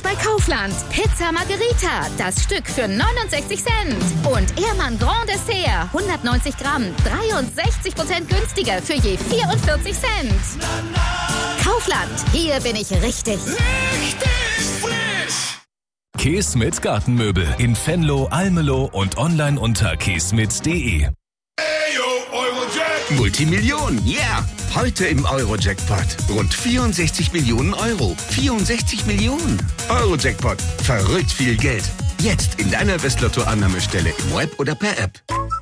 bei Kaufland. Pizza Margherita, das Stück für 69 Cent. Und Ehrmann Grand Dessert, 190 Gramm, 63% günstiger für je 44 Cent. Kaufland, hier bin ich richtig. Richtig frisch! Käsmit Gartenmöbel in Venlo, Almelo und online unter käsmit.de. Multimillionen, yeah! Heute im Euro-Jackpot. Rund 64 Millionen Euro. 64 Millionen. Euro-Jackpot. Verrückt viel Geld. Jetzt in deiner Westlotto-Annahmestelle im Web oder per App.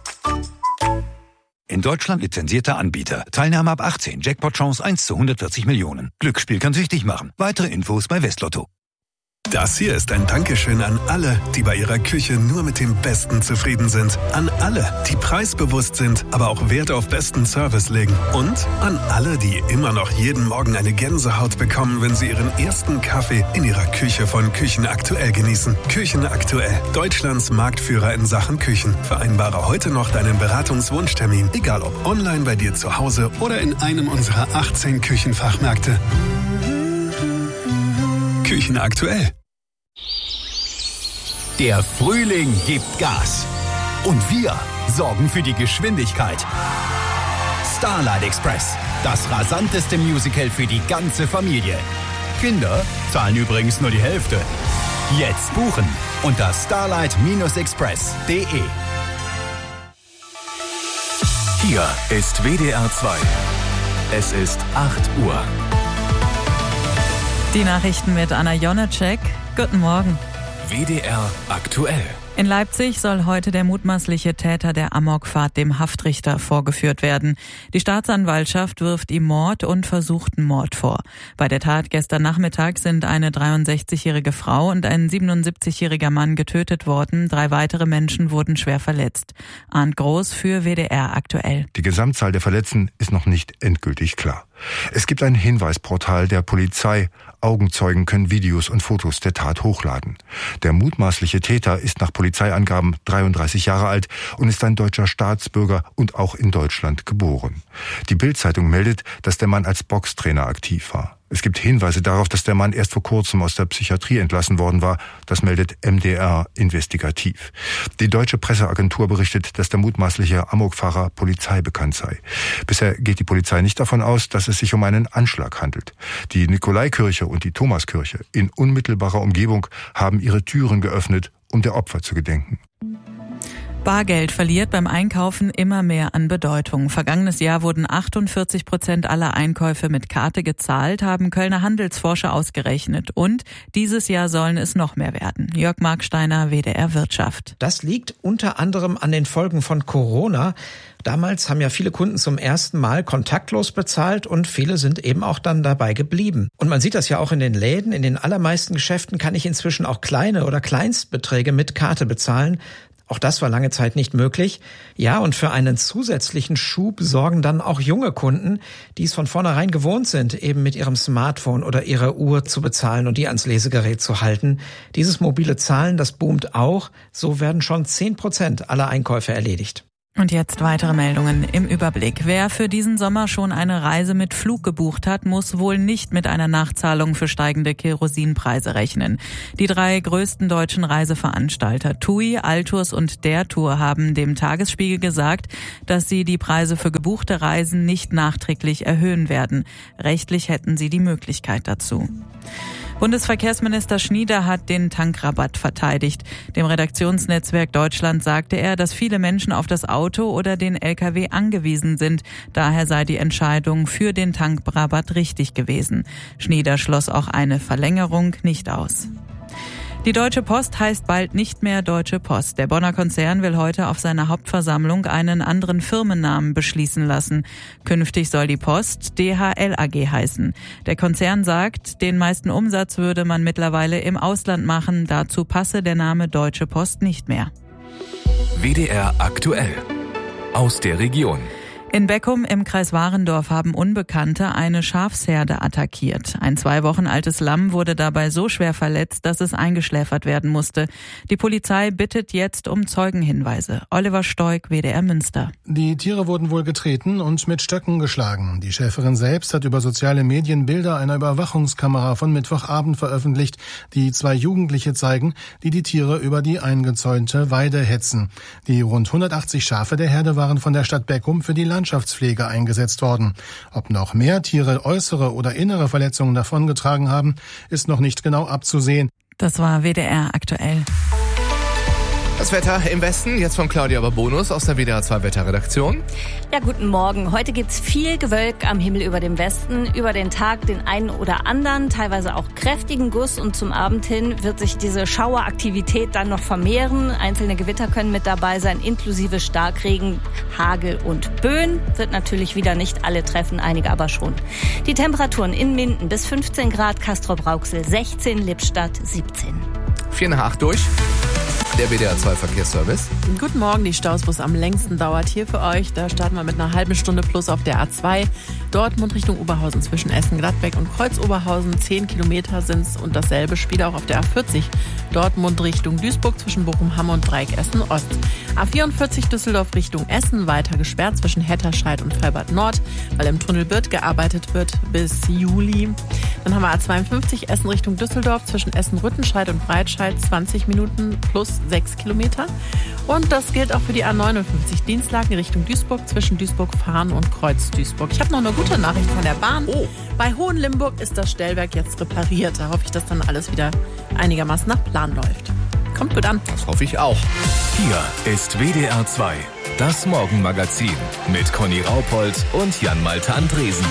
In Deutschland lizenzierter Anbieter. Teilnahme ab 18. Jackpot-Chance 1 zu 140 Millionen. Glücksspiel kann süchtig machen. Weitere Infos bei Westlotto. Das hier ist ein Dankeschön an alle, die bei ihrer Küche nur mit dem Besten zufrieden sind. An alle, die preisbewusst sind, aber auch Wert auf besten Service legen. Und an alle, die immer noch jeden Morgen eine Gänsehaut bekommen, wenn sie ihren ersten Kaffee in ihrer Küche von Küchen Aktuell genießen. Küchen Aktuell, Deutschlands Marktführer in Sachen Küchen. Vereinbare heute noch deinen Beratungswunschtermin, egal ob online bei dir zu Hause oder in einem unserer 18 Küchenfachmärkte. Küchen Aktuell. Der Frühling gibt Gas. Und wir sorgen für die Geschwindigkeit. Starlight Express, das rasanteste Musical für die ganze Familie. Kinder zahlen übrigens nur die Hälfte. Jetzt buchen unter starlight-express.de. Hier ist WDR 2. Es ist 8 Uhr. Die Nachrichten mit Anna Jonacek. Guten Morgen. WDR aktuell. In Leipzig soll heute der mutmaßliche Täter der Amokfahrt dem Haftrichter vorgeführt werden. Die Staatsanwaltschaft wirft ihm Mord und versuchten Mord vor. Bei der Tat gestern Nachmittag sind eine 63-jährige Frau und ein 77-jähriger Mann getötet worden. 3 weitere Menschen wurden schwer verletzt. Arndt Groß für WDR aktuell. Die Gesamtzahl der Verletzten ist noch nicht endgültig klar. Es gibt ein Hinweisportal der Polizei. Augenzeugen können Videos und Fotos der Tat hochladen. Der mutmaßliche Täter ist nach Polizeiangaben 33 Jahre alt und ist ein deutscher Staatsbürger und auch in Deutschland geboren. Die Bild-Zeitung meldet, dass der Mann als Boxtrainer aktiv war. Es gibt Hinweise darauf, dass der Mann erst vor kurzem aus der Psychiatrie entlassen worden war. Das meldet MDR investigativ. Die deutsche Presseagentur berichtet, dass der mutmaßliche Amokfahrer Polizei bekannt sei. Bisher geht die Polizei nicht davon aus, dass es sich um einen Anschlag handelt. Die Nikolaikirche und die Thomaskirche in unmittelbarer Umgebung haben ihre Türen geöffnet, um der Opfer zu gedenken. Bargeld verliert beim Einkaufen immer mehr an Bedeutung. Vergangenes Jahr wurden 48% aller Einkäufe mit Karte gezahlt, haben Kölner Handelsforscher ausgerechnet. Und dieses Jahr sollen es noch mehr werden. Jörg Marksteiner, WDR Wirtschaft. Das liegt unter anderem an den Folgen von Corona. Damals haben ja viele Kunden zum ersten Mal kontaktlos bezahlt und viele sind eben auch dann dabei geblieben. Und man sieht das ja auch in den Läden. In den allermeisten Geschäften kann ich inzwischen auch kleine oder Kleinstbeträge mit Karte bezahlen. Auch das war lange Zeit nicht möglich. Ja, und für einen zusätzlichen Schub sorgen dann auch junge Kunden, die es von vornherein gewohnt sind, eben mit ihrem Smartphone oder ihrer Uhr zu bezahlen und die ans Lesegerät zu halten. Dieses mobile Zahlen, das boomt auch. So werden schon 10% aller Einkäufe erledigt. Und jetzt weitere Meldungen im Überblick. Wer für diesen Sommer schon eine Reise mit Flug gebucht hat, muss wohl nicht mit einer Nachzahlung für steigende Kerosinpreise rechnen. Die 3 größten deutschen Reiseveranstalter TUI, Altours und Der Tour haben dem Tagesspiegel gesagt, dass sie die Preise für gebuchte Reisen nicht nachträglich erhöhen werden. Rechtlich hätten sie die Möglichkeit dazu. Bundesverkehrsminister Schnieder hat den Tankrabatt verteidigt. Dem Redaktionsnetzwerk Deutschland sagte er, dass viele Menschen auf das Auto oder den LKW angewiesen sind. Daher sei die Entscheidung für den Tankrabatt richtig gewesen. Schnieder schloss auch eine Verlängerung nicht aus. Die Deutsche Post heißt bald nicht mehr Deutsche Post. Der Bonner Konzern will heute auf seiner Hauptversammlung einen anderen Firmennamen beschließen lassen. Künftig soll die Post DHL AG heißen. Der Konzern sagt, den meisten Umsatz würde man mittlerweile im Ausland machen. Dazu passe der Name Deutsche Post nicht mehr. WDR aktuell. Aus der Region. In Beckum im Kreis Warendorf haben Unbekannte eine Schafsherde attackiert. Ein 2 Wochen altes Lamm wurde dabei so schwer verletzt, dass es eingeschläfert werden musste. Die Polizei bittet jetzt um Zeugenhinweise. Oliver Stoik, WDR Münster. Die Tiere wurden wohl getreten und mit Stöcken geschlagen. Die Schäferin selbst hat über soziale Medien Bilder einer Überwachungskamera von Mittwochabend veröffentlicht, die 2 Jugendliche zeigen, die die Tiere über die eingezäunte Weide hetzen. Die rund 180 Schafe der Herde waren von der Stadt Beckum für die Landschaftspflege eingesetzt worden. Ob noch mehr Tiere äußere oder innere Verletzungen davongetragen haben, ist noch nicht genau abzusehen. Das war WDR aktuell. Das Wetter im Westen, jetzt von Claudia Babonus aus der WDR 2 Wetterredaktion. Ja, guten Morgen. Heute gibt's viel Gewölk am Himmel über dem Westen. Über den Tag den einen oder anderen, teilweise auch kräftigen Guss. Und zum Abend hin wird sich diese Schaueraktivität dann noch vermehren. Einzelne Gewitter können mit dabei sein, inklusive Starkregen, Hagel und Böen. Wird natürlich wieder nicht alle treffen, einige aber schon. Die Temperaturen in Minden bis 15 Grad, Castrop-Rauxel 16, Lippstadt 17. 4 nach 8 durch. Der WDR 2 Verkehrsservice. Guten Morgen, die Staus, wo es am längsten dauert hier für euch. Da starten wir mit einer halben Stunde plus auf der A2. Dortmund Richtung Oberhausen zwischen Essen-Gladbeck und Kreuz-Oberhausen. 10 Kilometer sind's und dasselbe Spiel auch auf der A40. Dortmund Richtung Duisburg zwischen Bochum-Hamm und Dreieck Essen-Ost. A44 Düsseldorf Richtung Essen weiter gesperrt zwischen Hetterscheid und Felbert Nord, weil im Tunnel Birth gearbeitet wird bis Juli. Dann haben wir A52 Essen Richtung Düsseldorf zwischen Essen-Rüttenscheid und Breitscheid 20 Minuten plus 6 Kilometer. Und das gilt auch für die A59 Dienstlaken Richtung Duisburg zwischen Duisburg-Fahren und Kreuz-Duisburg. Ich habe noch eine gute Nachricht von der Bahn. Bei Hohenlimburg ist das Stellwerk jetzt repariert. Da hoffe ich, dass dann alles wieder einigermaßen nach Plan läuft. Kommt gut an. Das hoffe ich auch. Hier ist WDR 2, das Morgenmagazin mit Conny Raupold und Jan-Malte Andresen.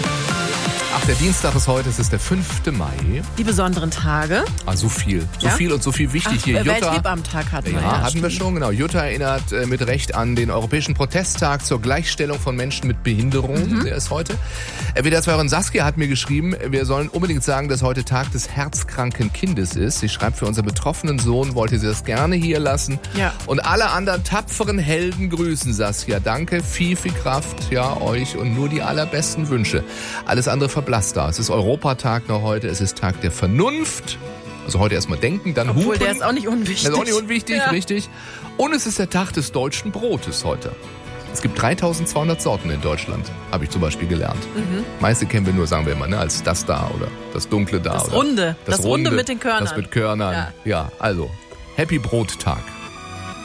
Ach, der Dienstag ist heute, es ist der 5. Mai. Die besonderen Tage. Ah, so viel. So viel und so viel wichtig hier. Welthebamtag hatten wir. Ja, hatten wir schon, genau. Jutta erinnert mit Recht an den Europäischen Protesttag zur Gleichstellung von Menschen mit Behinderung. Der ist heute. WDR-2-Hörerin Saskia hat mir geschrieben, wir sollen unbedingt sagen, dass heute Tag des herzkranken Kindes ist. Sie schreibt, für unseren betroffenen Sohn wollte sie das gerne hier lassen. Ja. Und alle anderen tapferen Helden grüßen, Saskia. Danke, viel, viel Kraft, ja, euch und nur die allerbesten Wünsche. Alles andere verblasst da. Es ist Europatag noch heute, es ist Tag der Vernunft. Also heute erstmal denken, dann hupen. Obwohl, der ist auch nicht unwichtig. Der ist auch nicht unwichtig, ja. Richtig. Und es ist der Tag des deutschen Brotes heute. Es gibt 3200 Sorten in Deutschland, habe ich zum Beispiel gelernt. Meiste kennen wir nur, sagen wir immer, ne, als das da oder das dunkle da. Das oder Runde. Das Runde mit den Körnern. Das mit Körnern. Ja, also, Happy Brottag.